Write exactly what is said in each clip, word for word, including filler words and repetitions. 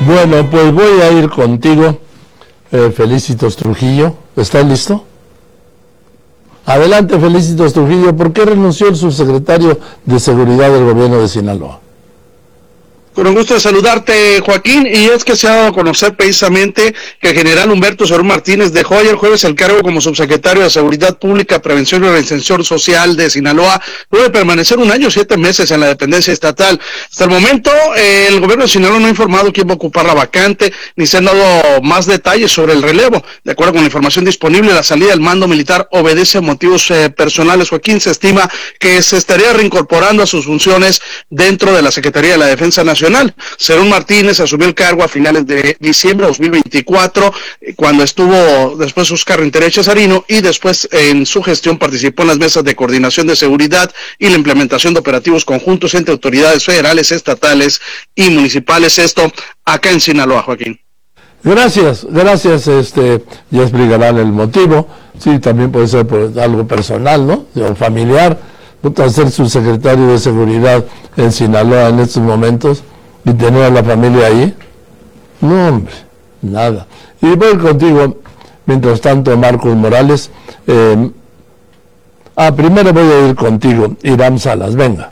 Bueno, pues voy a ir contigo, eh, Felicitos Trujillo. ¿Estás listo? Adelante, Felicitos Trujillo. ¿Por qué renunció el subsecretario de Seguridad del gobierno de Sinaloa? Con un gusto de saludarte, Joaquín, y es que se ha dado a conocer precisamente que el general Humberto Cerón Martínez dejó ayer jueves el cargo como subsecretario de Seguridad Pública, Prevención y Reinserción Social de Sinaloa, luego de permanecer un año, siete meses en la dependencia estatal. Hasta el momento, eh, el gobierno de Sinaloa no ha informado quién va a ocupar la vacante, ni se han dado más detalles sobre el relevo. De acuerdo con la información disponible, la salida del mando militar obedece a motivos eh, personales. Joaquín, se estima que se estaría reincorporando a sus funciones dentro de la Secretaría de la Defensa Nacional. Cerón Martínez asumió el cargo a finales de diciembre de dos mil veinticuatro, cuando estuvo después Óscar Rentería Cesarino, y después en su gestión participó en las mesas de coordinación de seguridad y la implementación de operativos conjuntos entre autoridades federales, estatales y municipales. Esto acá en Sinaloa, Joaquín. Gracias, gracias, este, ya explicarán el motivo. Sí, también puede ser por algo personal, ¿no? O familiar. Puta, ser subsecretario de Seguridad en Sinaloa en estos momentos y tener a la familia ahí. No, hombre, nada. Y voy contigo, mientras tanto, Marcos Morales. Eh, ah, primero voy a ir contigo, Irán Salas, venga.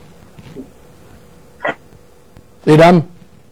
Irán.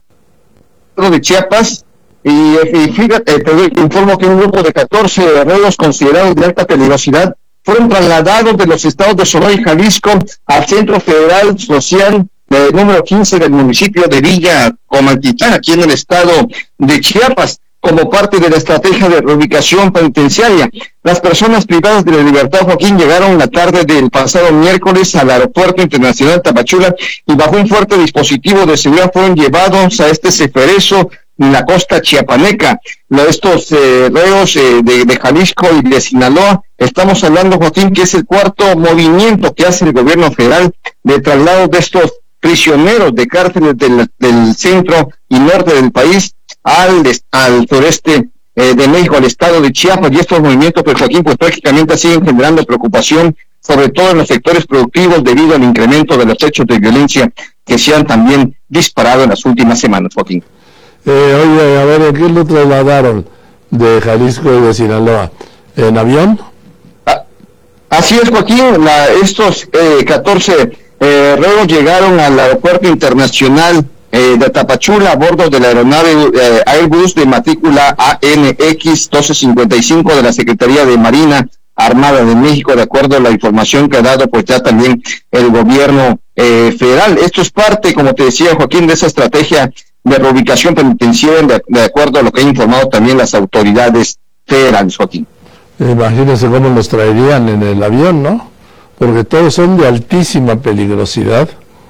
De Chiapas, y, y fíjate, te informo que un grupo de catorce reos considerados de alta peligrosidad fueron trasladados de los estados de Sonora y Jalisco al Centro Federal Social de número quince del municipio de Villa Comaltitlán, aquí en el estado de Chiapas, como parte de la estrategia de reubicación penitenciaria. Las personas privadas de la libertad, Joaquín, llegaron la tarde del pasado miércoles al Aeropuerto Internacional Tapachula y bajo un fuerte dispositivo de seguridad fueron llevados a este ceferezo en la costa chiapaneca. Estos eh, reos eh, de, de Jalisco y de Sinaloa, estamos hablando, Joaquín, que es el cuarto movimiento que hace el gobierno federal de traslado de estos prisioneros de cárceles del, del centro y norte del país al, al sureste eh, de México, al estado de Chiapas. Y estos movimientos, pues, Joaquín, pues prácticamente siguen generando preocupación, sobre todo en los sectores productivos, debido al incremento de los hechos de violencia que se han también disparado en las últimas semanas, Joaquín. Eh, oye, a ver, ¿en qué lo trasladaron de Jalisco y de Sinaloa? ¿En avión? Ah, así es, Joaquín. La, estos eh, catorce eh, reos llegaron al aeropuerto internacional eh, de Tapachula a bordo de la aeronave eh, Airbus de matrícula A N X doce cincuenta y cinco de la Secretaría de Marina Armada de México, de acuerdo a la información que ha dado pues ya también el gobierno eh, federal. Esto es parte, como te decía, Joaquín, de esa estrategia de reubicación penitenciaria, de, de acuerdo a lo que han informado también las autoridades federales, Joaquín. Imagínense cómo los traerían en el avión, ¿no? Porque todos son de altísima peligrosidad.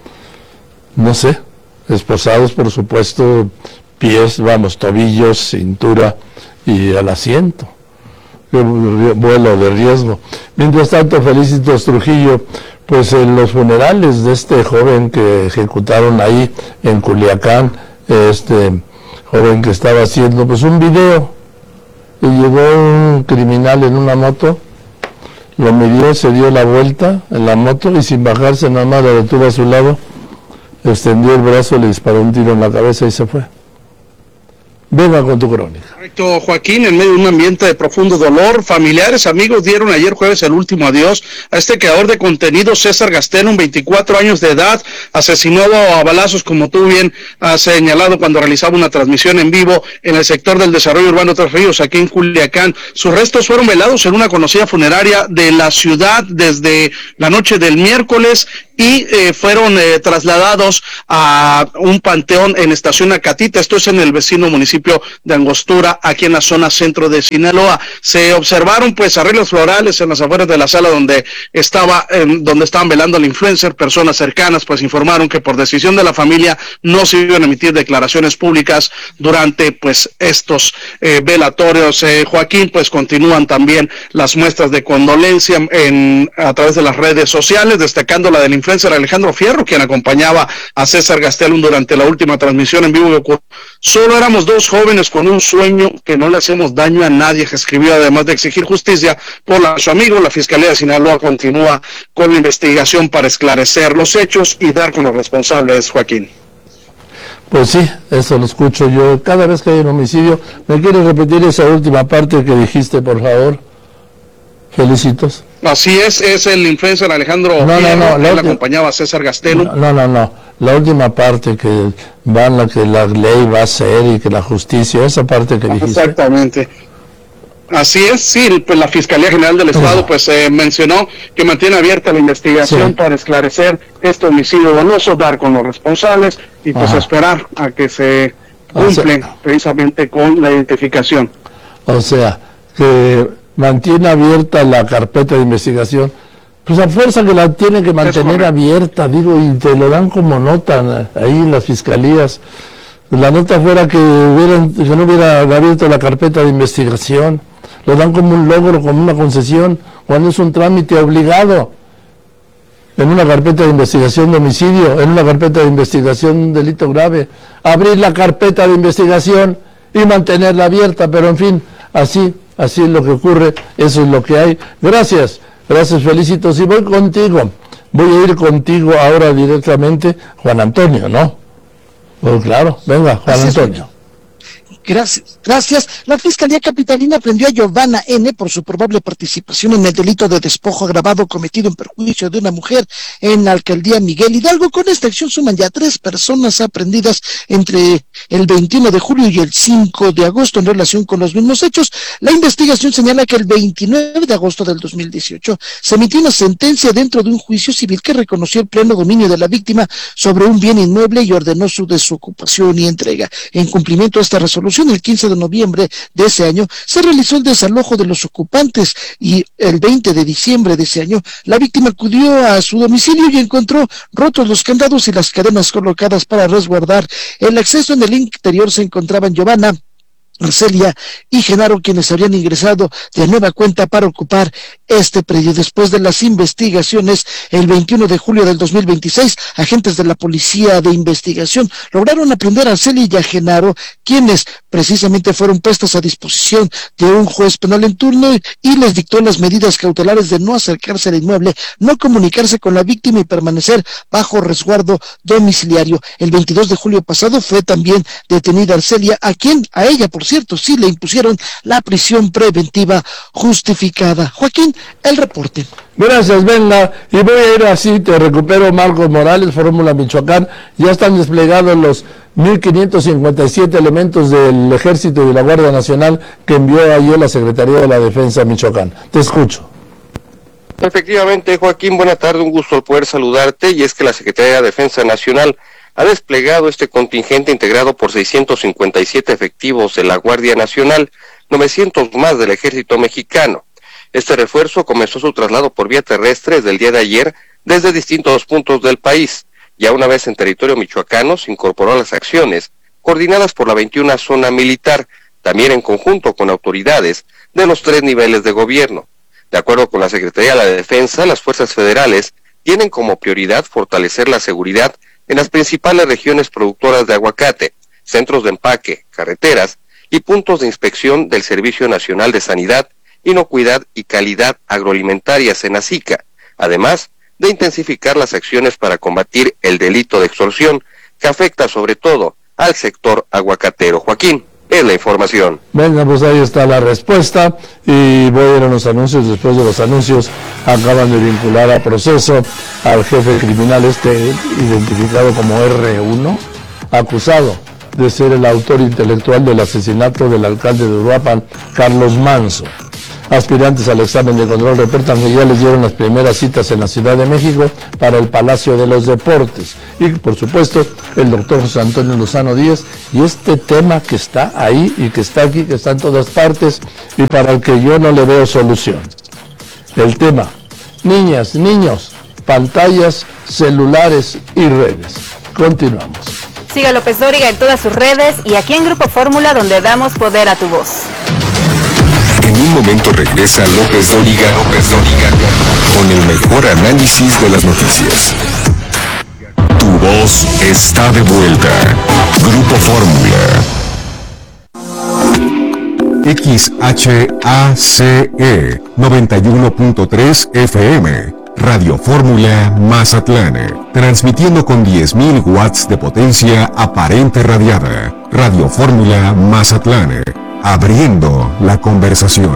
No sé, esposados, por supuesto, pies, vamos, tobillos, cintura y al asiento. Vuelo de riesgo. Mientras tanto, Felicitos Trujillo, pues en los funerales de este joven que ejecutaron ahí en Culiacán, este joven que estaba haciendo pues un video, y llegó un criminal en una moto, lo midió, se dio la vuelta en la moto y sin bajarse nada más lo detuvo a su lado, extendió el brazo, le disparó un tiro en la cabeza y se fue. Venga con tu crónica. Correcto, Joaquín, en medio de un ambiente de profundo dolor, familiares, amigos dieron ayer jueves el último adiós a este creador de contenido, César Gastel, un veinticuatro años de edad, asesinado a balazos, como tú bien has señalado, cuando realizaba una transmisión en vivo en el sector del desarrollo urbano Tres Ríos, aquí en Culiacán. Sus restos fueron velados en una conocida funeraria de la ciudad desde la noche del miércoles y eh, fueron eh, trasladados a un panteón en Estación Acatita, esto es en el vecino municipio de Angostura, aquí en la zona centro de Sinaloa. Se observaron pues arreglos florales en las afueras de la sala donde estaba, eh, donde estaban velando al influencer. Personas cercanas pues informaron que por decisión de la familia no se iban a emitir declaraciones públicas durante pues estos eh, velatorios. Eh, Joaquín, pues continúan también las muestras de condolencia en, a través de las redes sociales, destacando la del influencer Alejandro Fierro, quien acompañaba a César Gastelum durante la última transmisión en vivo que ocurrió. Solo éramos dos jóvenes con un sueño, que no le hacemos daño a nadie, que escribió, además de exigir justicia por la, su amigo. La Fiscalía de Sinaloa continúa con la investigación para esclarecer los hechos y dar con los responsables, Joaquín. Pues sí, eso lo escucho yo. Cada vez que hay un homicidio, ¿me quieres repetir esa última parte que dijiste, por favor? Felicitos. Así es, es el influencer Alejandro No, Fierro, no, no, él la, acompañaba a César Gastelum. No, no, no, la última parte que van la que la ley va a ser y que la justicia, esa parte que dijiste. Exactamente. Así es, sí, pues la Fiscalía General del Estado pues eh, mencionó que mantiene abierta la investigación sí. para esclarecer este homicidio doloso, dar con los responsables y pues Ajá. esperar a que se cumple o sea, precisamente con la identificación. O sea, que mantiene abierta la carpeta de investigación, pues a fuerza que la tiene que mantener abierta, digo, y te lo dan como nota ahí en las fiscalías. La nota fuera que, hubieran, que no hubiera abierto la carpeta de investigación. Lo dan como un logro, como una concesión, cuando es un trámite obligado. En una carpeta de investigación de homicidio, en una carpeta de investigación de un delito grave. Abrir la carpeta de investigación y mantenerla abierta, pero en fin, así, así es lo que ocurre, eso es lo que hay. Gracias, gracias, Felicitos. Y voy contigo, voy a ir contigo ahora directamente, Juan Antonio, ¿no? Pues claro, venga, Juan Gracias, Antonio. Gracias, gracias. La Fiscalía Capitalina prendió a Giovanna N. por su probable participación en el delito de despojo agravado cometido en perjuicio de una mujer en la alcaldía Miguel Hidalgo. Con esta acción suman ya tres personas aprendidas entre el veintiuno de julio y el cinco de agosto en relación con los mismos hechos. La investigación señala que el veintinueve de agosto del dos mil dieciocho se emitió una sentencia dentro de un juicio civil que reconoció el pleno dominio de la víctima sobre un bien inmueble y ordenó su desocupación y entrega. En cumplimiento de esta resolución, el quince de noviembre de ese año se realizó el desalojo de los ocupantes y el veinte de diciembre de ese año la víctima acudió a su domicilio y encontró rotos los candados y las cadenas colocadas para resguardar el acceso. En el interior se encontraban Giovanna, Arcelia y Genaro, quienes habían ingresado de nueva cuenta para ocupar este predio. Después de las investigaciones, el veintiuno de julio del dos mil veintiséis, agentes de la Policía de Investigación lograron aprender a Arcelia y a Genaro, quienes precisamente fueron puestos a disposición de un juez penal en turno y les dictó las medidas cautelares de no acercarse al inmueble, no comunicarse con la víctima y permanecer bajo resguardo domiciliario. El veintidós de julio pasado fue también detenida Arcelia, a quien, a ella por cierto, sí le impusieron la prisión preventiva justificada. Joaquín, el reporte. Gracias, venga, y voy a ir así, te recupero Marcos Morales, Fórmula Michoacán. Ya están desplegados los mil quinientos cincuenta y siete elementos del Ejército y de la Guardia Nacional que envió ayer la Secretaría de la Defensa Michoacán. Te escucho. Efectivamente, Joaquín, buena tarde, un gusto poder saludarte, y es que la Secretaría de Defensa Nacional ha desplegado este contingente integrado por seiscientos cincuenta y siete efectivos de la Guardia Nacional, novecientos más del Ejército Mexicano. Este refuerzo comenzó su traslado por vía terrestre desde el día de ayer desde distintos puntos del país. Ya una vez en territorio michoacano se incorporó a las acciones coordinadas por la veintiuna Zona Militar, también en conjunto con autoridades de los tres niveles de gobierno. De acuerdo con la Secretaría de la Defensa, las fuerzas federales tienen como prioridad fortalecer la seguridad en las principales regiones productoras de aguacate, centros de empaque, carreteras y puntos de inspección del Servicio Nacional de Sanidad, Inocuidad y Calidad Agroalimentaria, SENACICA, además de intensificar las acciones para combatir el delito de extorsión que afecta sobre todo al sector aguacatero. Joaquín, es la información. Venga, pues ahí está la respuesta y voy a ir a los anuncios. Después de los anuncios acaban de vincular a proceso al jefe criminal este identificado como erre uno, acusado de ser el autor intelectual del asesinato del alcalde de Uruapan, Carlos Manso. Aspirantes al examen de control reportan que ya les dieron las primeras citas en la Ciudad de México para el Palacio de los Deportes. Y, por supuesto, el doctor José Antonio Lozano Díaz, y este tema que está ahí y que está aquí, que está en todas partes, y para el que yo no le veo solución. El tema, niñas, niños, pantallas, celulares y redes. Continuamos. Siga López Dóriga en todas sus redes y aquí en Grupo Fórmula, donde damos poder a tu voz. En un momento regresa López Dóriga, López Dóriga, con el mejor análisis de las noticias. Tu voz está de vuelta. Grupo Fórmula. X H A C E noventa y uno punto tres F M, Radio Fórmula Mazatlán, transmitiendo con diez mil watts de potencia aparente radiada. Radio Fórmula Mazatlán, abriendo la conversación.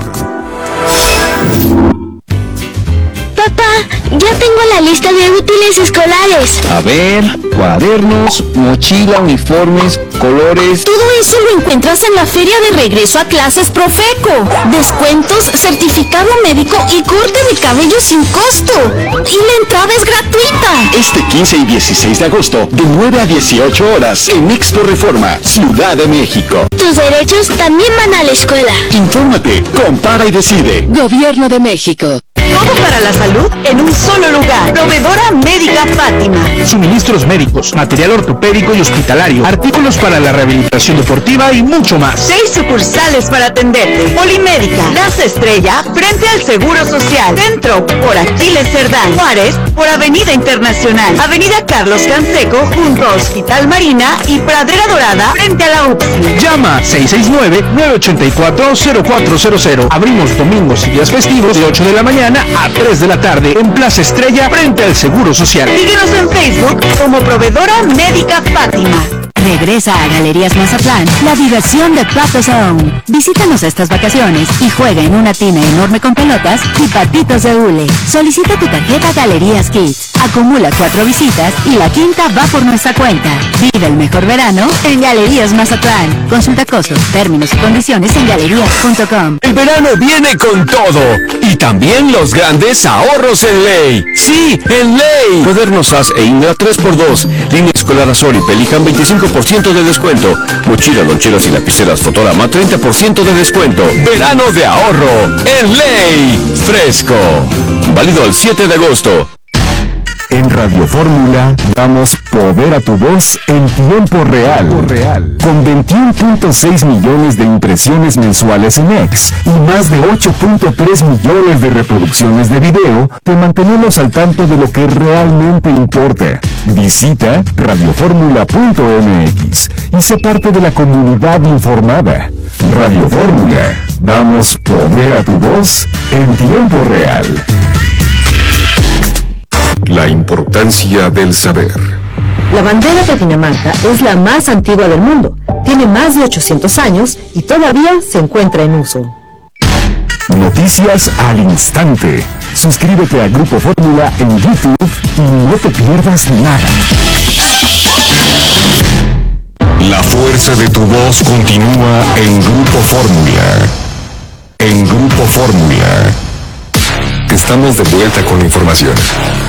Papá, ya tengo la lista de útiles escolares. A ver, cuadernos, mochila, uniformes, colores. Todo eso lo encuentras en la feria de regreso a clases Profeco. Descuentos, certificado médico y corte de cabello sin costo. Y la entrada es gratuita. Este quince y dieciséis de agosto, de nueve a dieciocho horas, en Expo Reforma, Ciudad de México. Tus derechos también van a la escuela. Infórmate, compara y decide. Gobierno de México. Todo para la salud en un solo lugar. Proveedora Médica Fátima. Suministros médicos, material ortopédico y hospitalario, artículos para la rehabilitación deportiva y mucho más. Seis sucursales para atenderte. Polimédica, Plaza Estrella, frente al Seguro Social. Centro, por Aquiles Cerdán. Juárez, por Avenida Internacional. Avenida Carlos Canseco, junto a Hospital Marina y Pradera Dorada, frente a la U P S I. Llama seis seis nueve, nueve ocho cuatro, cero cuatro cero cero. Abrimos domingos y días festivos de ocho de la mañana a tres de la tarde en Plaza Estrella frente al Seguro Social. Síguenos en Facebook como Proveedora Médica Fátima. Regresa a Galerías Mazatlán, la diversión de patos aún. Visítanos estas vacaciones y juega en una tina enorme con pelotas y patitos de hule. Solicita tu tarjeta Galerías Kids. Acumula cuatro visitas y la quinta va por nuestra cuenta. Vive el mejor verano en Galerías Mazatlán. Consulta costos, términos y condiciones en galerías punto com. El verano viene con todo y también los grandes ahorros en Ley. Sí, en Ley. Cuadernos A S e Indra tres por dos. Línea escolar Azul y Pelican veinticinco por ciento de descuento. Mochila, loncheras y lapiceras Fotorama treinta por ciento de descuento. Verano de ahorro en Ley. Fresco. Válido el siete de agosto. En Radio Fórmula damos poder a tu voz en tiempo real. real. Con veintiuno punto seis millones de impresiones mensuales en X y más de ocho punto tres millones de reproducciones de video, te mantenemos al tanto de lo que realmente importa. Visita radio fórmula punto m x y sé parte de la comunidad informada. Radio Fórmula, damos poder a tu voz en tiempo real. La importancia del saber. La bandera de Dinamarca es la más antigua del mundo. Tiene más de ochocientos años y todavía se encuentra en uso. Noticias al instante. Suscríbete a Grupo Fórmula en YouTube y no te pierdas nada. La fuerza de tu voz continúa en Grupo Fórmula. En Grupo Fórmula. Estamos de vuelta con la información.